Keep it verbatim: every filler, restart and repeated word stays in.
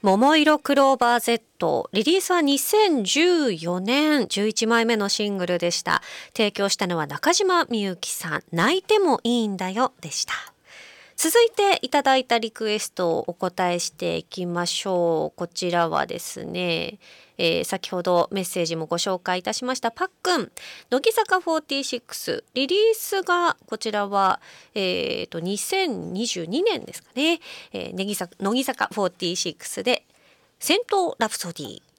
桃色クローバー Z、 リリースはにせんじゅうよねん、じゅういちまいめのシングルでした。提供したのは中島みゆきさん、泣いてもいいんだよでした。続いていただいたリクエストをお答えしていきましょう。こちらはですね、えー、先ほどメッセージもご紹介いたしましたパックン、乃木坂フォーティーシックス、リリースがこちらは、えー、とにせんにじゅうにねんですかね、えー、乃木坂、乃木坂フォーティーシックスで戦闘ラプソディ